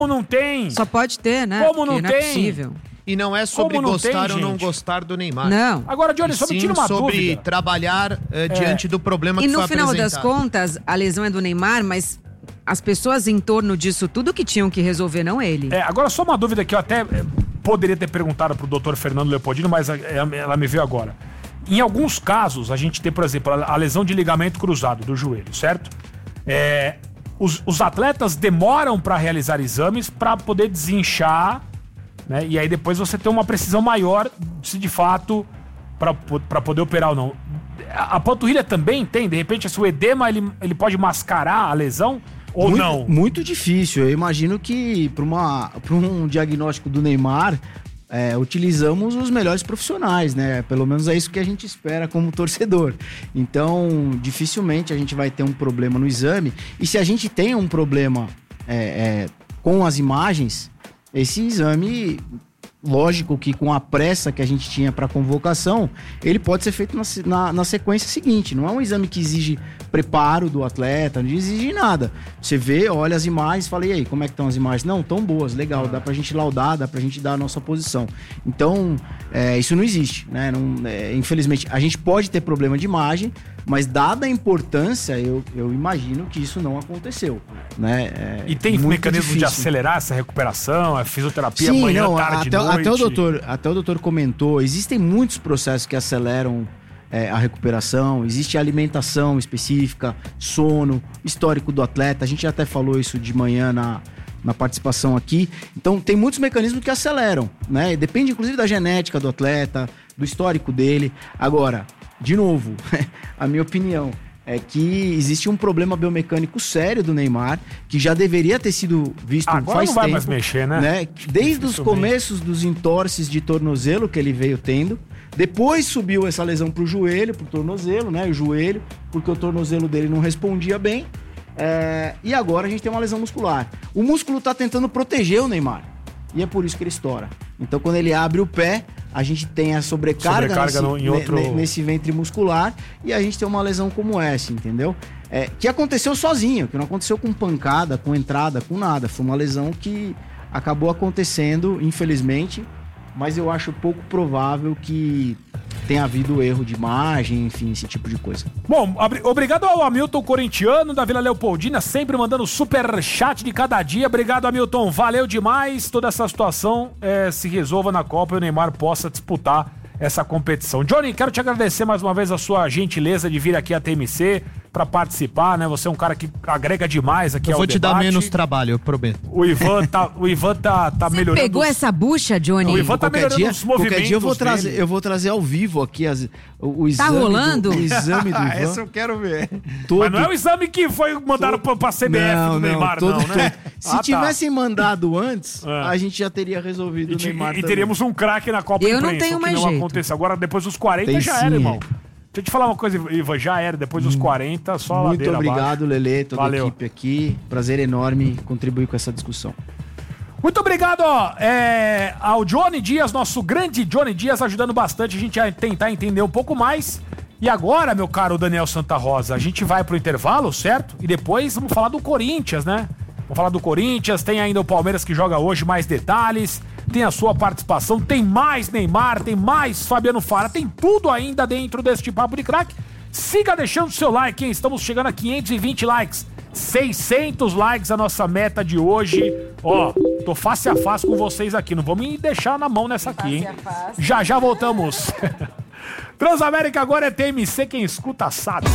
não tem? Só pode ter, né? Como não não tem? É possível. E não é sobre Como não gostar tem, ou não gente? gostar do Neymar. Não. Agora, Johnny, só me tira uma sobre dúvida. trabalhar diante do problema E que foi no final das apresentado. contas, a lesão é do Neymar, mas as pessoas em torno disso tudo que tinham que resolver, não ele. Agora, só uma dúvida que eu até poderia ter perguntado pro doutor Fernando Leopoldino, mas ela me veio agora. Em alguns casos, a gente tem, por exemplo, a lesão de ligamento cruzado do joelho, certo? Os atletas demoram para realizar exames para poder desinchar, né? E aí depois você tem uma precisão maior se de fato para poder operar ou não. A panturrilha também tem, de repente, o edema ele pode mascarar a lesão ou não? Muito difícil. Eu imagino que para um diagnóstico do Neymar, utilizamos os melhores profissionais, né? Pelo menos é isso que a gente espera como torcedor. Então, dificilmente a gente vai ter um problema no exame. E se a gente tem um problema com as imagens, esse exame, lógico que com a pressa que a gente tinha para convocação, ele pode ser feito na sequência seguinte. Não é um exame que exige preparo do atleta, não exige nada. Você vê, olha as imagens, fala, e aí, como é que estão as imagens? Não, tão boas, legal, dá pra gente laudar, dá pra gente dar a nossa posição. Então, isso não existe, né? Infelizmente, a gente pode ter problema de imagem, mas dada a importância, eu imagino que isso não aconteceu, né? E tem mecanismo de acelerar essa recuperação, a fisioterapia amanhã, tarde, noite? Até o doutor comentou, existem muitos processos que aceleram a recuperação, existe alimentação específica, sono, histórico do atleta, a gente até falou isso de manhã na participação aqui. Então tem muitos mecanismos que aceleram, né? Depende inclusive da genética do atleta, do histórico dele. Agora, de novo, a minha opinião é que existe um problema biomecânico sério do Neymar, que já deveria ter sido visto agora faz não vai tempo, mais mexer, né? Desde os começos dos entorces de tornozelo que ele veio tendo. Depois subiu essa lesão pro joelho, pro tornozelo, né? O joelho, porque o tornozelo dele não respondia bem. E agora a gente tem uma lesão muscular. O músculo tá tentando proteger o Neymar. E é por isso que ele estoura. Então, quando ele abre o pé, a gente tem a sobrecarga nesse ventre muscular e a gente tem uma lesão como essa, entendeu? Que aconteceu sozinho, que não aconteceu com pancada, com entrada, com nada. Foi uma lesão que acabou acontecendo, infelizmente, mas eu acho pouco provável que tenha havido erro de imagem, enfim, esse tipo de coisa. Bom, obrigado ao Hamilton corintiano da Vila Leopoldina, sempre mandando superchat de cada dia. Obrigado, Hamilton, valeu demais. Toda essa situação se resolva na Copa e o Neymar possa disputar essa competição. Johnny, quero te agradecer mais uma vez a sua gentileza de vir aqui à TMC para participar, né? Você é um cara que agrega demais aqui ao debate. Eu vou te dar menos trabalho, eu prometo. O Ivan tá melhorando. Você pegou essa bucha, Johnny? O Ivan tá melhorando os movimentos. Qualquer dia eu vou trazer ao vivo aqui o exame. Tá rolando? O exame do Ivan. Essa eu quero ver. Mas não é o exame que foi mandado pra CBF do Neymar, não, né? Se tivessem mandado antes, a gente já teria resolvido o Neymar e teríamos um craque na Copa Eu não tenho mais jeito. Aconteceu. Agora, depois dos 40, já era, irmão. Deixa eu te falar uma coisa, Ivan, já era, depois dos 40, só muito ladeira obrigado, abaixo. Lelê, toda Valeu. a equipe aqui. Prazer enorme contribuir com essa discussão. Muito obrigado, ao Johnny Dias, nosso grande Johnny Dias, ajudando bastante a gente a tentar entender um pouco mais. E agora, meu caro Daniel Santa Rosa, a gente vai pro intervalo, certo? E depois vamos falar do Corinthians, né? Vamos falar do Corinthians, tem ainda o Palmeiras que joga hoje, mais detalhes, tem a sua participação, tem mais Neymar, tem mais Fabiano Fara, tem tudo ainda dentro deste Papo de Craque. Siga deixando o seu like, hein? Estamos chegando a 520 likes, 600 likes a nossa meta de hoje. Ó, tô face a face com vocês aqui, não vou me deixar na mão nessa aqui, hein? Já voltamos. Transamérica agora é TMC, quem escuta sabe.